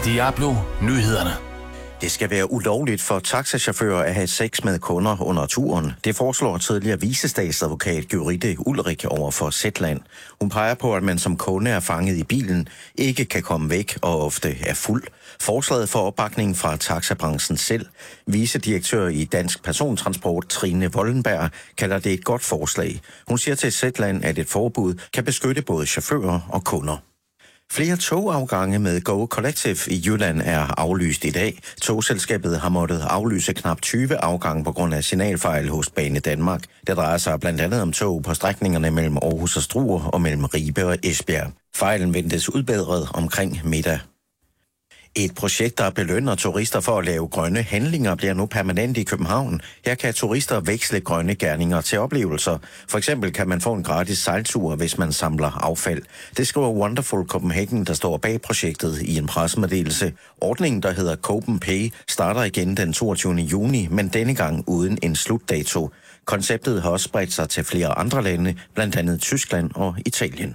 Diablo Nyhederne. Det skal være ulovligt for taxachauffører at have sex med kunder under turen. Det foreslår tidligere vicestatsadvokat Gyrithe Ulrik over for Zetland. Hun peger på, at man som kunde er fanget i bilen, ikke kan komme væk og ofte er fuld. Forslaget får opbakning fra taxabranchen selv. Vicedirektør i Dansk Persontransport Trine Wollenberg kalder det et godt forslag. Hun siger til Zetland, at et forbud kan beskytte både chauffører og kunder. Flere togafgange med Go Collective i Jylland er aflyst i dag. Togselskabet har måttet aflyse knap 20 afgange på grund af signalfejl hos Bane Danmark. Det drejer sig blandt andet om tog på strækningerne mellem Aarhus og Struer og mellem Ribe og Esbjerg. Fejlen ventes udbedret omkring middag. Et projekt, der belønner turister for at lave grønne handlinger, bliver nu permanent i København. Her kan turister veksle grønne gerninger til oplevelser. For eksempel kan man få en gratis sejltur, hvis man samler affald. Det skriver Wonderful Copenhagen, der står bag projektet i en pressemeddelelse. Ordningen, der hedder Copen Pay, starter igen den 22. juni, men denne gang uden en slutdato. Konceptet har også spredt sig til flere andre lande, blandt andet Tyskland og Italien.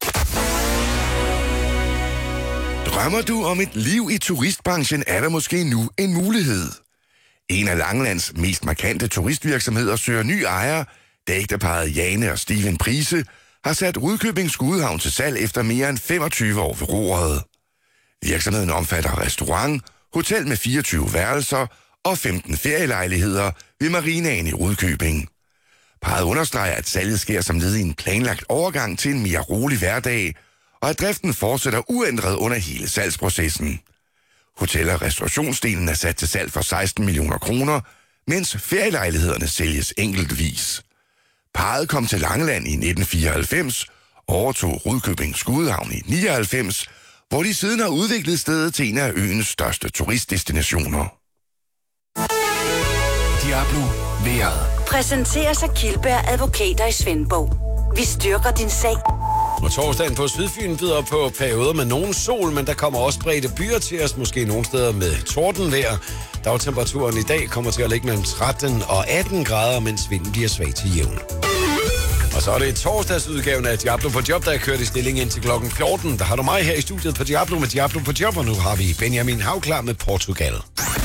Drømmer du om et liv i turistbranchen, er der måske nu en mulighed. En af Langelands mest markante turistvirksomheder søger ny ejer, da ægteparret Jane og Steven Prise har sat Rudkøbing Skudehavn til salg efter mere end 25 år ved roret. Virksomheden omfatter restaurant, hotel med 24 værelser og 15 ferielejligheder ved marinaen i Rudkøbing. Parret understreger, at salget sker som led i en planlagt overgang til en mere rolig hverdag, og at driften fortsætter uændret under hele salgsprocessen. Hotel- og restaurationsdelen er sat til salg for 16 millioner kroner, mens ferielejlighederne sælges enkeltvis. Parret kom til Langeland i 1994, overtog Rudkøbing Skudehavn i 99, hvor de siden har udviklet stedet til en af øens største turistdestinationer. Diablo vejret. Præsenteres af Kildberg Advokater i Svendborg. Vi styrker din sag. Og torsdagen på Sydfyn byder på perioder med nogen sol, men der kommer også spredte byer til os, måske nogle steder med tordenvejr. Dagtemperaturen i dag kommer til at ligge mellem 13 og 18 grader, mens vinden bliver svag til jævn. Og så er det torsdagsudgaven af Diablo på Job, der er kørt i stilling indtil klokken 14. Der har du mig her i studiet på Diablo med Diablo på Job, og nu har vi Benjamin Havklar med Portugal.